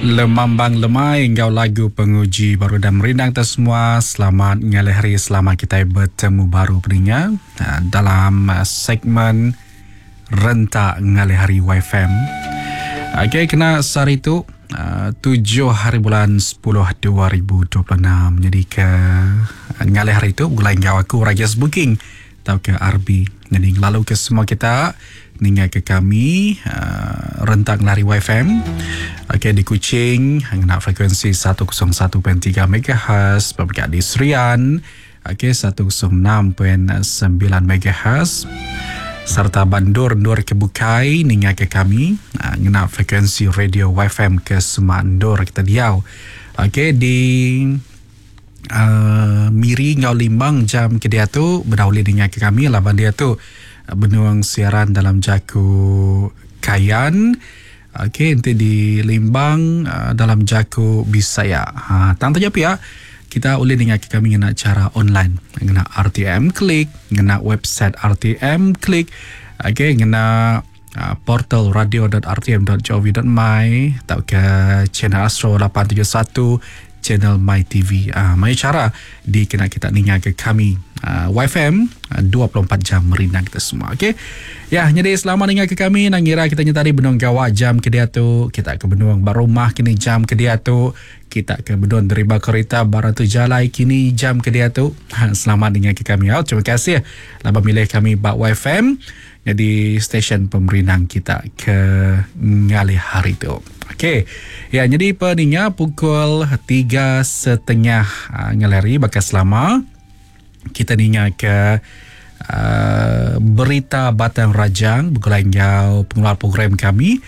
Lemambang lemai engkau lagu penguji baru dan merindang kita semua. Selamat ngalih hari, selamat kita bertemu baru pendengar dalam segmen rentak ngalih hari YFM. Okey, kena sehari itu 7 hari bulan 10 2026. Jadi ke ngalih hari itu bulan engkau aku Rajas Booking atau ke RB. Jadi lalu ke semua kita ningai ke kami rentak lari YFM. Okey, di Kuching nak frekuensi 101.3 MHz, berdekat di Serian okey 106.9 MHz, serta Bandur Nur Kebukai ningai ke kami nak frekuensi radio YFM ke Semandur kita diau. Okey, di Miri Ngau Limbang jam kedia tu berdahulu ningai ke kami lawan dia tu benuang siaran dalam jaku Kayan. Okey, nanti di Limbang dalam jaku Bisaya. Tang tapi ya, kita boleh dengar kami ngena cara online. Ngena RTM Klik, ngena website RTM Klik. Okey, ngena portal radio.rtm.gov.my atau ke channel Astro 871, channel My TV. Banyak cara di kena kita dengar ke kami YFM 24 jam merindang kita semua. Okey. Ya, jadi selamat dengar ke kami. Nangira kita nyetari benung gawak jam kedia tu. Kita ke benung barumah kini jam kedia tu. Kita ke benung deriba kereta baratu jalai kini jam kedia tu. Selamat dengar ke kami. Terima kasih laba milih kami Bak YFM. Jadi stesen pemerintah kita ke ngalih hari tu. Okey. Ya, jadi peningnya pukul 3.30 ngalari bakas selama kita dengar ke berita Batang Rajang bergelanggau pengeluar program kami